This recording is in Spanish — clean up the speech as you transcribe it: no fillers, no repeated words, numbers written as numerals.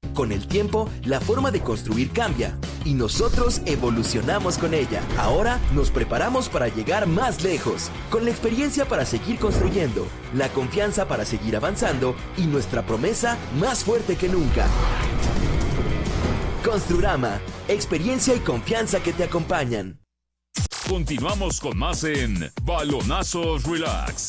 Con el tiempo, la forma de construir cambia y nosotros evolucionamos con ella. Ahora nos preparamos para llegar más lejos, con la experiencia para seguir construyendo, la confianza para seguir avanzando y nuestra promesa más fuerte que nunca. Construrama, experiencia y confianza que te acompañan. Continuamos con más en Balonazos Relax.